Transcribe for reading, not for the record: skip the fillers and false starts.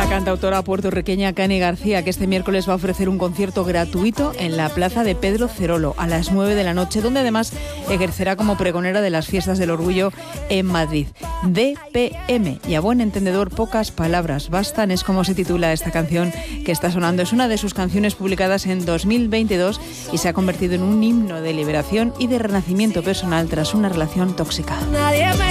La cantautora puertorriqueña Cani García, que este miércoles va a ofrecer un concierto gratuito en la plaza de Pedro Cerolo a las 9 de la noche, donde además ejercerá como pregonera de las Fiestas del Orgullo en Madrid. DPM, y a buen entendedor pocas palabras bastan, es como se titula esta canción que está sonando. Es una de sus canciones publicadas en 2022 y se ha convertido en un himno de liberación y de renacimiento personal tras una relación tóxica. Nadie me